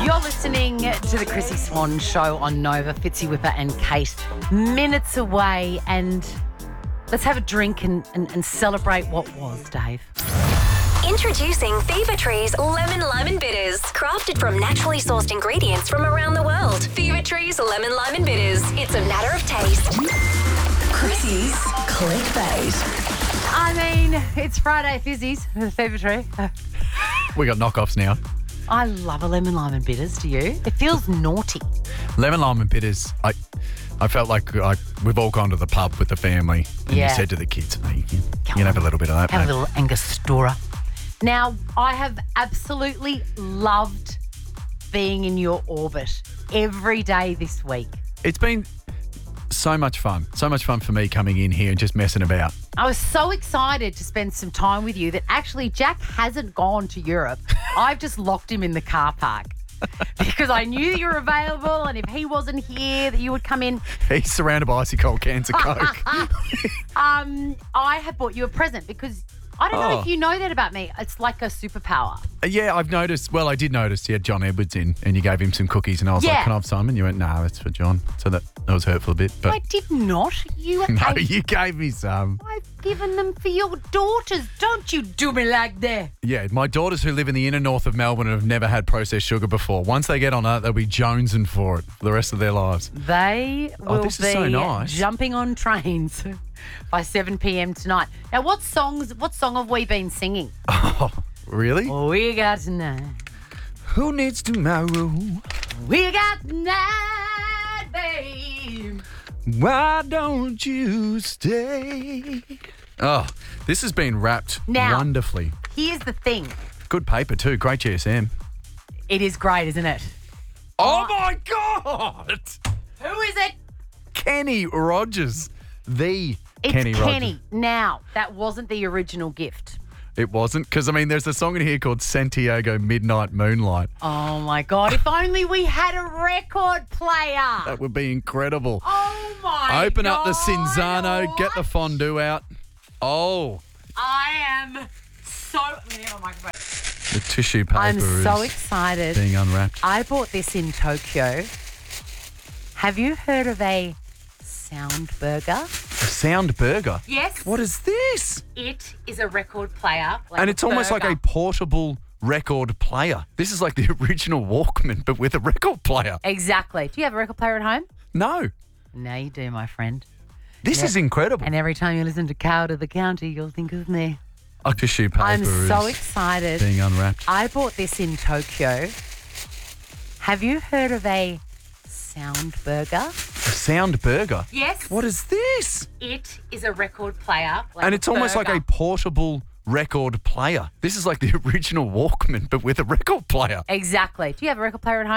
You're listening to the Chrissy Swan Show on Nova. Fitzy Whipper and Kate minutes away, and let's have a drink and celebrate what was, Dave. Introducing Fever Tree's Lemon Lime and Bitters. Crafted from naturally sourced ingredients from around the world. Fever Tree's Lemon Lime and Bitters. It's a matter of taste. Chrissy's Clickbait. I mean, it's Friday Fizzies with Fever Tree. We got knockoffs now. I love a lemon lime and bitters. Do you? It feels naughty. Lemon lime and bitters. I felt like we've all gone to the pub with the family, and Yeah. you said to the kids, "Hey, you can have a little bit of that." Have a mate." little Angostura. Now, I have absolutely loved being in your orbit every day this week. It's been so much fun. So much fun for me coming in here and just messing about. I was so excited to spend some time with you that actually Jack hasn't gone to Europe. I've just locked him in the car park because I knew that you were available, and if he wasn't here that you would come in. He's surrounded by icy cold cans of Coke. I have bought you a present because I don't know Oh. if you know that about me. It's like a superpower. Yeah, I've noticed. Well, I did notice you had John Edwards in and you gave him some cookies, and I was Yeah. like, "Can I have some?" And you went, "No, it's for John." So that was hurtful a bit. But I did not. You no, ate- you gave me some. I've given them for your daughters. Don't you do me like that. Yeah, my daughters who live in the inner north of Melbourne and have never had processed sugar before. Once they get on that, they'll be jonesing for it for the rest of their lives. They will this be is so nice. jumping on trains by 7 p.m. tonight. Now, what song have we been singing? Oh, really? We got tonight. Who needs tomorrow? We got tonight, babe. Why don't you stay? Oh, this has been wrapped Now- wonderfully. Here's the thing. Good paper too. Great GSM. It is great, isn't it? Oh my God! Who is it? Kenny Rogers. The It's Kenny Rogers. Kenny. Now, that wasn't the original gift. It wasn't, because I mean, there's a song in here called Santiago Midnight Moonlight. Oh, my God. If only we had a record player. That would be incredible. Oh, my Open God. up the Cinzano, get the fondue out. Oh, I am so... Let me get my microphone. the tissue paper I'm so is excited. being unwrapped. I bought this in Tokyo. Have you heard of a sound burger? A sound burger. Yes. What is this? It is a record player. Like And it's almost like a burger. portable record player. This is like the original Walkman, but with a record player. Exactly. Do you have a record player at home? No, No, you do, my friend. this is incredible. And every time you listen to Cow to the County, you'll think of me. A tissue paper I'm so is excited. being unwrapped. I bought this in Tokyo. Have you heard of a sound burger? A sound burger. Yes. What is this? It is a record player. Like And a it's almost like burger. a portable record player. This is like the original Walkman, but with a record player. Exactly. Do you have a record player at home?